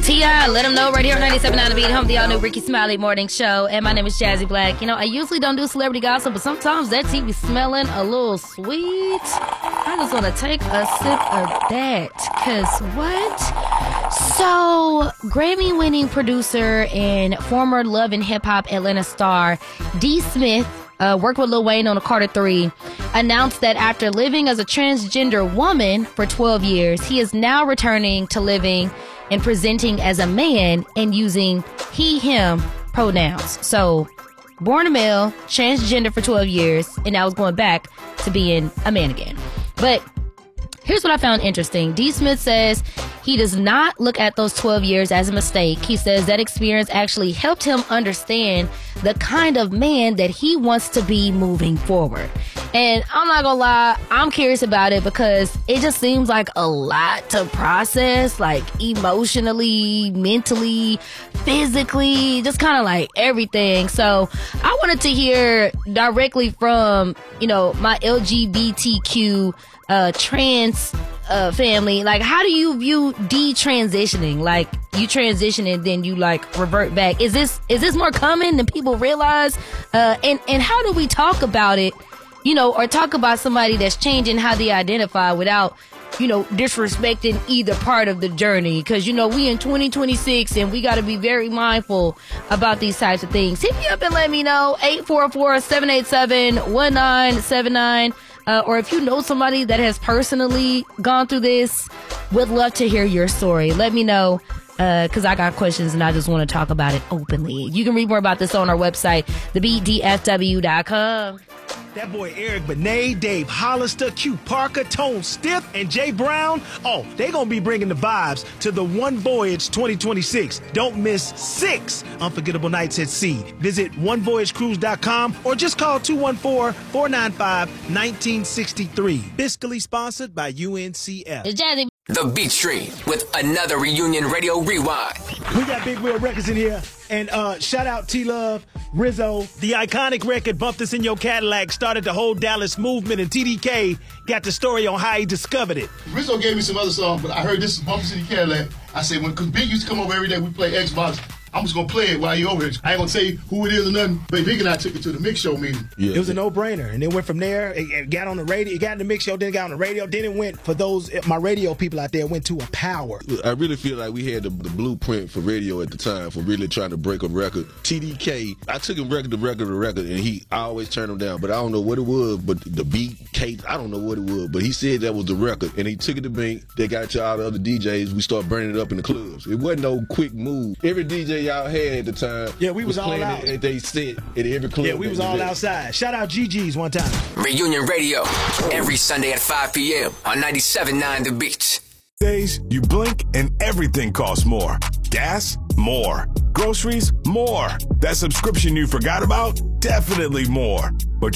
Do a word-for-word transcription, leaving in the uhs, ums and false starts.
T I, let them know right here on ninety-seven point nine The Beat, home of the all-new Ricky Smiley Morning Show. And my name is Jazzy Black. You know, I usually don't do celebrity gossip, but sometimes that tea be smelling a little sweet. I just want to take a sip of that. Because what? So, Grammy-winning producer and former Love and Hip Hop Atlanta star D. Smith, uh, worked with Lil Wayne on the Carter three, announced that after living as a transgender woman for twelve years, he is now returning to living and presenting as a man and using he, him pronouns. So, born a male, transgender for twelve years, and now is going back to being a man again. But here's what I found interesting. D. Smith says he does not look at those twelve years as a mistake. He says that experience actually helped him understand the kind of man that he wants to be moving forward. And I'm not gonna lie, I'm curious about it because it just seems like a lot to process, like emotionally, mentally, physically, just kind of like everything. So I wanted to hear directly from, you know, my L G B T Q uh, trans uh, family. Like, how do you view detransitioning? Like, you transition and then you like revert back. Is this is this more common than people realize? Uh, and and how do we talk about it? You know, or talk about somebody that's changing how they identify without, you know, disrespecting either part of the journey. Because, you know, we in twenty twenty-six and we got to be very mindful about these types of things. Hit me up and let me know. eight four four, seven eight seven, one nine seven nine. Uh, or if you know somebody that has personally gone through this, would love to hear your story. Let me know. Because uh, I got questions and I just want to talk about it openly. You can read more about this on our website, the beat d f w dot com. That boy Eric Benet, Dave Hollister, Q Parker, Tone Stiff, and Jay Brown, oh, they gonna be bringing the vibes to the One Voyage twenty twenty-six. Don't miss six unforgettable nights at sea. Visit one voyage cruise dot com or just call two one four, four nine five, one nine six three. Fiscally sponsored by U N C F. It's Jazzy. The Beat Street with another Reunion Radio Rewind. We got Big Wheel Records in here. And uh, shout out T-Love, Rizzo. The iconic record, Bump This in Your Cadillac, started the whole Dallas movement, and T D K got the story on how he discovered it. Rizzo gave me some other songs, but I heard this is Bump This in Your Cadillac. I said, when, because Big used to come over every day, we play Xbox. I'm just going to play it while you're over here. I ain't going to say who it is or nothing, but Big and I took it to the mix show meeting. Yeah. It was a no-brainer, and then went from there. It, it got on the radio. It got in the mix show, then it got on the radio. Then it went, for those, my radio people out there, went to a power. I really feel like we had the, the blueprint for radio at the time for really trying to break a record. T D K, I took him record to record to record, and he I always turned him down, but I don't know what it was, but the beat, Kate, I don't know what it was, but he said that was the record, and he took it to me. They got it to all the other D Js. We started burning it up in the clubs. It wasn't no quick move. Every D J y'all had at the time, yeah, we was, was all out. It, they said at every club. Yeah, we was all outside. Shout out G G's one time. Reunion Radio every Sunday at five p.m. on ninety-seven point nine The Beat. Days, you blink and everything costs more. Gas, more. Groceries, more. That subscription you forgot about, definitely more. But